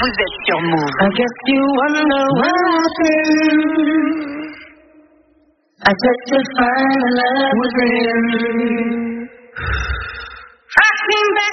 Vous êtes sur Move. I guess you wonder what I've been. I just to find the love within. I came back